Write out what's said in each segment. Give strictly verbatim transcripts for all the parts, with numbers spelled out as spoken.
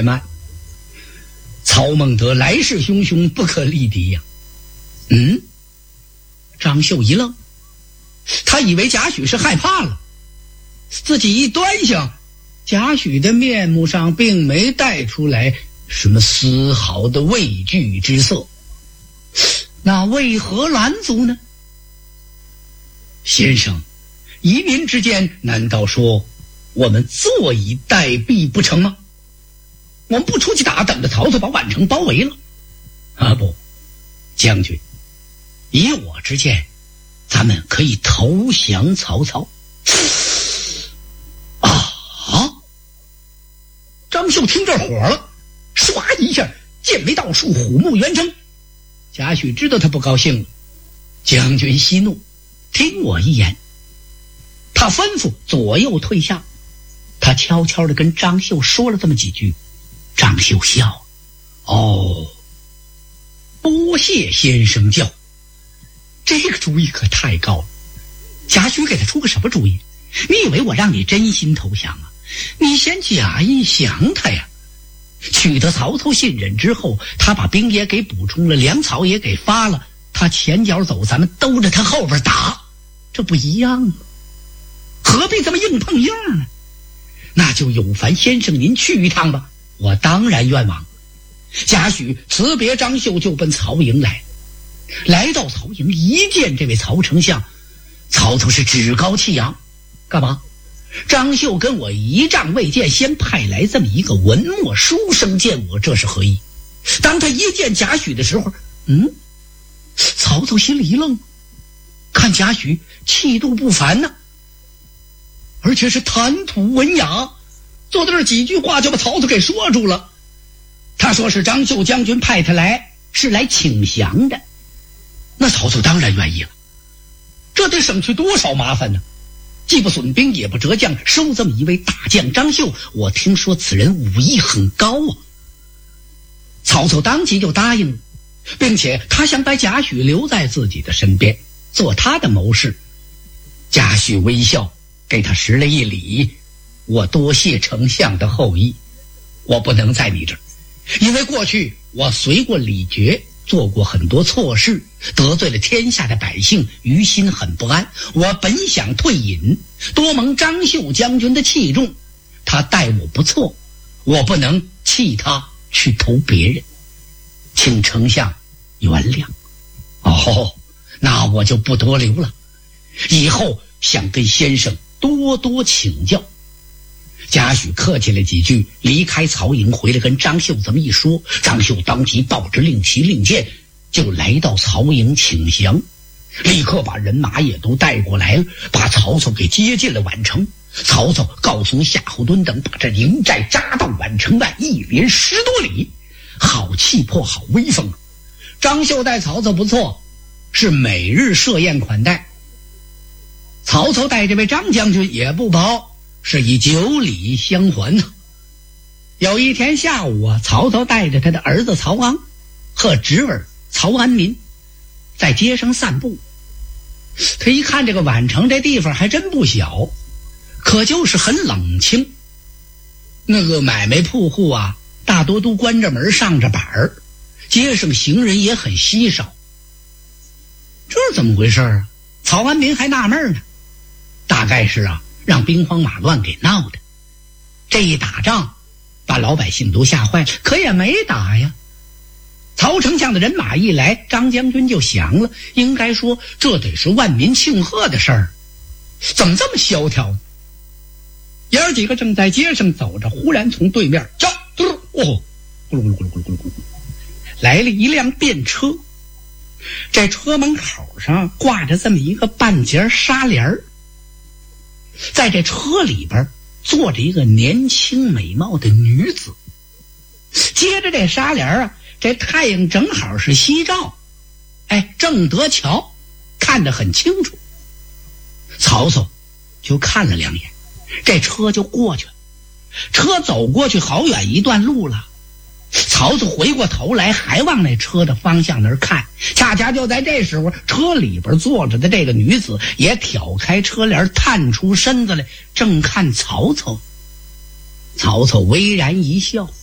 慢。曹孟德来势汹汹，不可力敌呀、啊。嗯，张绣一愣，他以为贾诩是害怕了，自己一端详，贾诩的面目上并没带出来什么丝毫的畏惧之色。那为何拦阻呢？先生，移民之间难道说我们坐以待毙不成吗？我们不出去打，等着曹操把宛城包围了啊！不，将军，以我之见，咱们可以投降曹操。啊！张绣听这火了，唰一下剑眉倒竖，虎目圆睁。贾诩知道他不高兴了，将军息怒，听我一言。他吩咐左右退下，他悄悄地跟张绣说了这么几句。张绣笑，哦，多谢先生教，这个主意可太高了。贾诩给他出个什么主意？你以为我让你真心投降啊？你先假意降他呀。取得曹操信任之后，他把兵也给补充了，粮草也给发了，他前脚走，咱们兜着他后边打，这不一样吗？何必这么硬碰硬呢？那就有烦先生您去一趟吧，我当然愿往。贾诩辞别张绣，就奔曹营来。来到曹营，一见这位曹丞相，曹操是趾高气扬。干嘛？张绣跟我一仗未见，先派来这么一个文墨书生见我，这是何意？当他一见贾诩的时候，嗯，曹操心里一愣，看贾诩气度不凡呢、啊，而且是谈吐文雅，坐在这儿几句话就把曹操给说住了。他说是张绣将军派他来，是来请降的。那曹操当然愿意了，这得省去多少麻烦呢？既不损兵也不折将，收这么一位大将张绣，我听说此人武艺很高啊。曹操当即就答应了，并且他想把贾诩留在自己的身边，做他的谋士。贾诩微笑，给他施了一礼，我多谢丞相的厚意，我不能在你这儿，因为过去我随过李傕，做过很多错事，得罪了天下的百姓，于心很不安。我本想退隐，多蒙张绣将军的器重，他待我不错，我不能弃他去投别人，请丞相原谅。哦，那我就不多留了，以后想跟先生多多请教。贾诩客气了几句，离开曹营，回来跟张绣这么一说，张绣当即报着令旗令箭，就来到曹营请降，立刻把人马也都带过来了，把曹操给接进了宛城。曹操告诉夏侯惇等，把这营寨扎到宛城外，一连十多里，好气魄，好威风。张绣待曹操不错，是每日设宴款待。曹操带这位张将军也不薄，是以九礼相还呢。有一天下午啊，曹操带着他的儿子曹昂和侄儿曹安民在街上散步。他一看这个宛城这地方还真不小，可就是很冷清，那个买卖铺户啊大多都关着门上着板儿，街上行人也很稀少。这是怎么回事啊？曹安民还纳闷呢，大概是啊让兵荒马乱给闹的。这一打仗把老百姓都吓坏了，可也没打呀。曹丞相的人马一来，张将军就降了，应该说这得是万民庆贺的事儿，怎么这么萧条呢？爷儿几个正在街上走着，忽然从对面叫嘟哦，咕噜咕噜咕噜咕噜咕噜咕噜，来了一辆便车。这车门口上挂着这么一个半截纱帘，在这车里边坐着一个年轻美貌的女子。接着这纱帘啊，这太阳正好是西照，哎，正得瞧，看得很清楚。曹操就看了两眼，这车就过去了。车走过去好远一段路了，曹操回过头来还往那车的方向那儿看，恰恰就在这时候，车里边坐着的这个女子也挑开车帘，探出身子来，正看曹操。曹操微然一笑，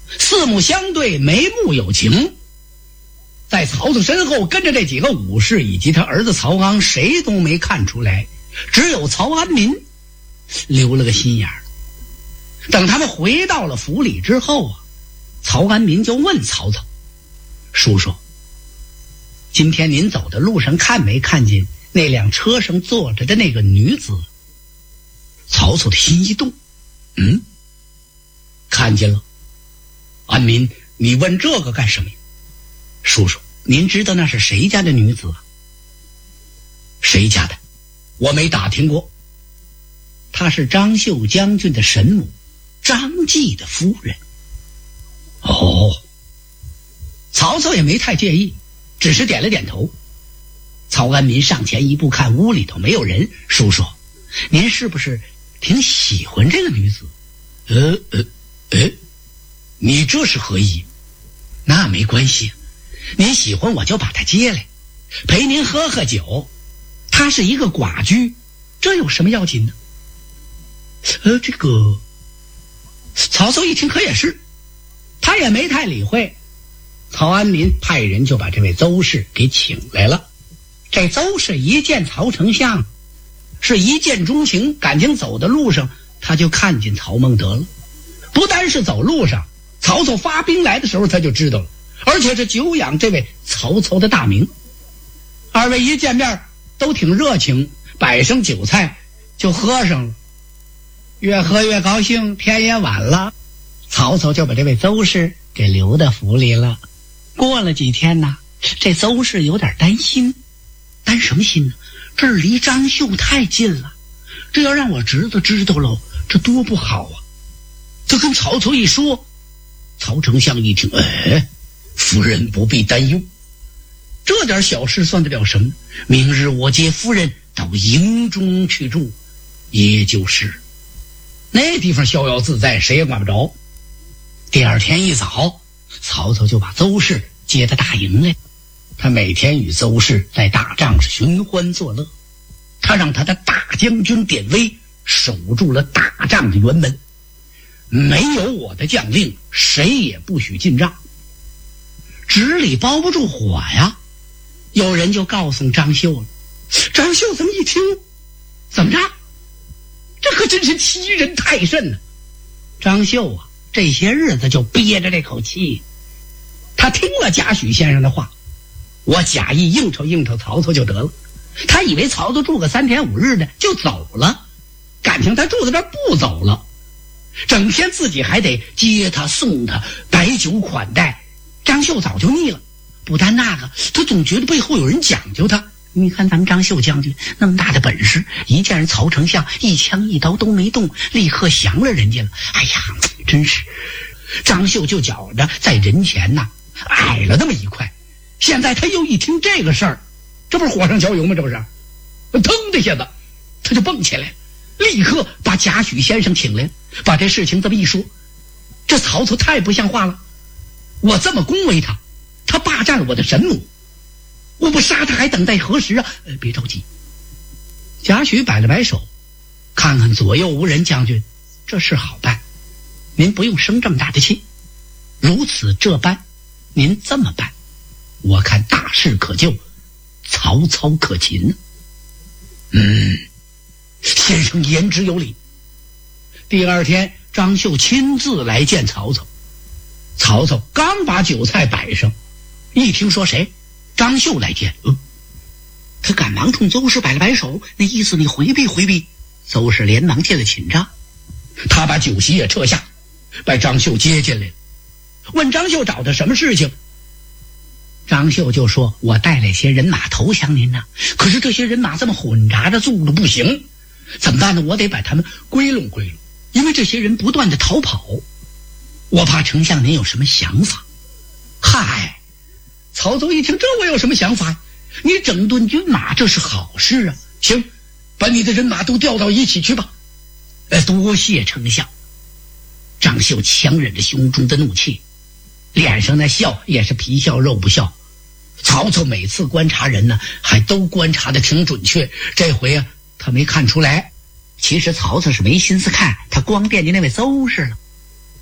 四目相对，眉目有情。在曹操身后跟着这几个武士以及他儿子曹昂，谁都没看出来，只有曹安民留了个心眼儿。等他们回到了府里之后啊，曹安民就问曹操：叔叔，今天您走的路上看没看见那辆车上坐着的那个女子？曹操的心一动，嗯，看见了。安民，你问这个干什么呀？叔叔，您知道那是谁家的女子啊？谁家的？我没打听过。她是张绣将军的神母，张继的夫人。哦，曹操也没太介意，只是点了点头。曹安民上前一步，看屋里头没有人。叔叔，您是不是挺喜欢这个女子？呃呃呃，你这是何意？那没关系，您喜欢我就把她接来，陪您喝喝酒。她是一个寡居，这有什么要紧呢？呃，这个曹操一听可也是，他也没太理会。曹安民派人就把这位邹氏给请来了。这邹氏一见曹丞相，是一见钟情，感情走的路上他就看见曹孟德了。不单是走路上，曹操发兵来的时候他就知道了，而且是久仰这位曹操的大名。二位一见面都挺热情，摆上酒菜就喝上了。越喝越高兴，天也晚了，曹操就把这位邹氏给留在府里了。过了几天呢，这邹氏有点担心。担什么心呢？这儿离张绣太近了，这要让我侄子知道了，这多不好啊。他跟曹操一说，曹丞相一听，哎，夫人不必担忧，这点小事算得了什么？明日我接夫人到营中去住，也就是那地方逍遥自在，谁也管不着。第二天一早，曹操就把邹氏接到大营来。他每天与邹氏在大帐是寻欢作乐，他让他的大将军典韦守住了大帐的辕门，没有我的将令，谁也不许进帐。纸里包不住火呀，有人就告诉张绣了。张绣这么一听，怎么着？这可真是欺人太甚呢。张绣啊，这些日子就憋着这口气。他听了贾诩先生的话，我假意应酬应酬曹操就得了。他以为曹操住个三天五日的就走了，感情他住在这儿不走了，整天自己还得接他送他，摆酒款待。张绣早就腻了，不但那个，他总觉得背后有人讲究他。你看咱们张绣将军那么大的本事，一见人曹丞相一枪一刀都没动，立刻降了人家了。哎呀，真是张绣就觉着在人前呐矮了那么一块。现在他又一听这个事儿，这不是火上浇油吗？这不是腾的一下子他就蹦起来，立刻把贾诩先生请来，把这事情这么一说。这曹操太不像话了，我这么恭维他，他霸占了我的神母，我不杀他还等待何时啊？呃，别着急。贾诩摆了摆手，看看左右无人，将军，这事好办，您不用生这么大的气。如此这般，您这么办，我看大事可救，曹操可擒。嗯，先生言之有理。第二天，张绣亲自来见曹操。曹操刚把酒菜摆上，一听说谁张绣来见，嗯，他赶忙冲邹氏摆了摆手，那意思你回避回避。邹氏连忙进了寝帐，他把酒席也撤下，把张绣接进来，问张绣找他什么事情。张绣就说，我带了些人马投降您呢，可是这些人马这么混杂着，速度不行，怎么办呢？我得把他们归拢归拢，因为这些人不断的逃跑，我怕丞相您有什么想法。嗨，曹操一听，这我有什么想法？你整顿军马，这是好事啊。行，把你的人马都调到一起去吧。呃，多谢丞相。张绣强忍着胸中的怒气，脸上那笑也是皮笑肉不笑。曹操每次观察人呢，还都观察的挺准确，这回啊，他没看出来。其实曹操是没心思看，他光惦记那位邹氏了。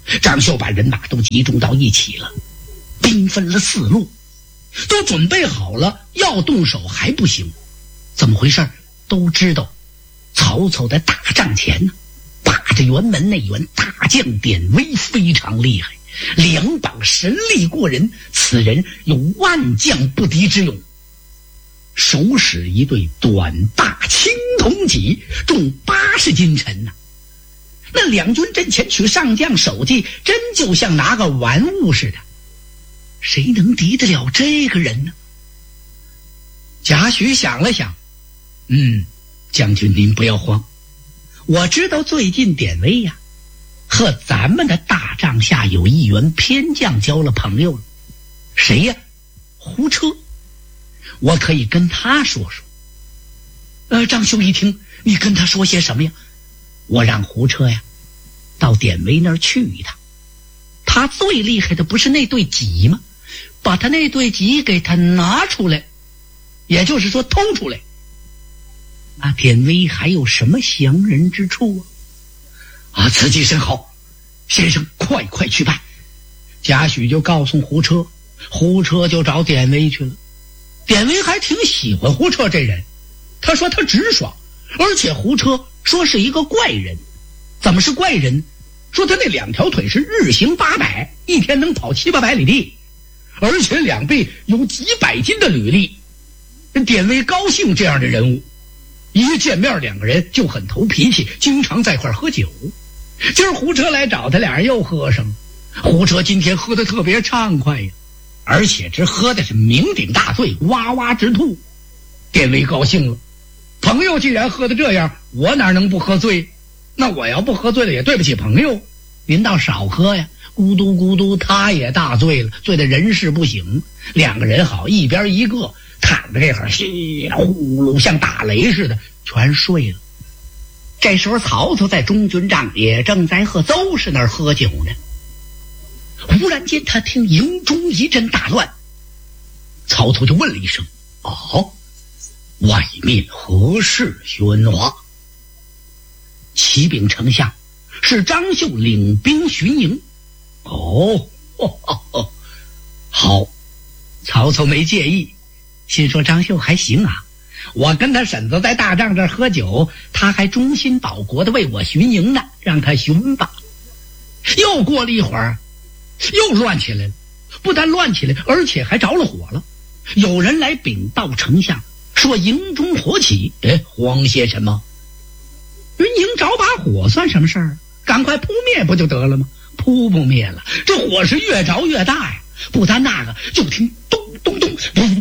张绣把人马都集中到一起了，兵分了四路，都准备好了，要动手还不行。怎么回事？都知道曹操在大帐前呢，把着辕门内员大将典韦非常厉害，两膀神力过人，此人有万将不敌之勇，手使一对短大青铜戟，重八十斤沉呐、啊。那两军阵前取上将首级，真就像拿个玩物似的，谁能敌得了这个人呢？贾诩想了想，嗯，将军您不要慌，我知道最近典韦呀、啊，和咱们的大帐下有一员偏将交了朋友了。谁呀？胡车。我可以跟他说说。呃，张绣一听，你跟他说些什么呀？我让胡车呀到典韦那儿去一趟，他最厉害的不是那对戟吗？把他那对戟给他拿出来，也就是说偷出来，那典韦还有什么降人之处啊？啊，此计甚好，先生快快去办。贾诩就告诉胡车，胡车就找典韦去了。典韦还挺喜欢胡车这人，他说他直爽，而且胡车说是一个怪人。怎么是怪人？说他那两条腿是日行八百，一天能跑七八百里地，而且两臂有几百斤的履历。典韦高兴这样的人物，一见面两个人就很投脾气，经常在一块喝酒。今儿胡车来找他，俩人又喝上了。胡车今天喝得特别畅快呀，而且这喝的是酩酊大醉，哇哇直吐。典韦高兴了，朋友既然喝得这样，我哪能不喝醉？那我要不喝醉了也对不起朋友，您倒少喝呀。咕嘟咕嘟，他也大醉了，醉得人事不省。两个人好一边一个，躺着这会儿稀呼噜像打雷似的全睡了。这时候曹操在中军帐也正在和邹氏那儿喝酒呢。忽然间他听营中一阵大乱，曹操就问了一声：哦，外面何事喧哗？启禀丞相，是张绣领兵巡营。哦，哦哦哦，好。曹操没介意，心说张绣还行啊，我跟他婶子在大帐这儿喝酒，他还忠心保国的为我巡营呢，让他巡吧。又过了一会儿，又乱起来了，不但乱起来，而且还着了火了。有人来禀报丞相，说营中火起。哎，慌些什么？云营着把火算什么事儿？赶快扑灭不就得了吗？扑不灭了，这火是越着越大呀！不单那个，就听咚咚咚，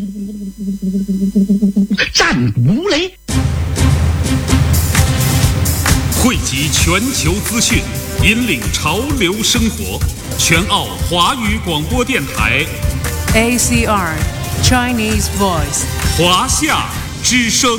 战鼓如雷。 汇集全球资讯，引领潮流生活。全澳华语广播电台 A C R Chinese Voice 华夏之声。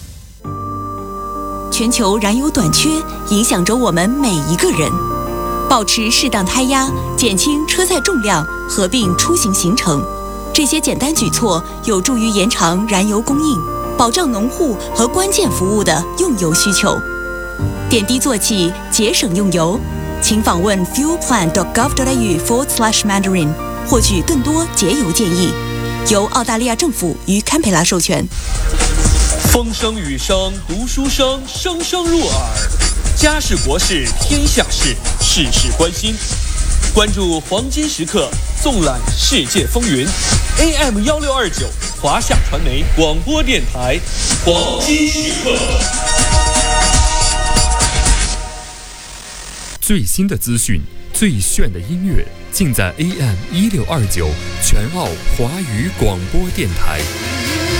全球燃油短缺影响着我们每一个人，保持适当胎压，减轻车载重量，合并出行行程，这些简单举措有助于延长燃油供应，保障农户和关键服务的用油需求。点滴做起，节省用油，请访问 fuelplan dot gov dot a u forward slash mandarin 获取更多节油建议。由澳大利亚政府与堪培拉授权。 风声雨声读书声，声声入耳。家事国事天下事，事事关心。关注黄金时刻，纵览世界风云。A M 一六二九华夏传媒广播电台，黄金时刻。 最新的资讯，最炫的音乐，尽在 A M 一六二九全澳华语广播电台。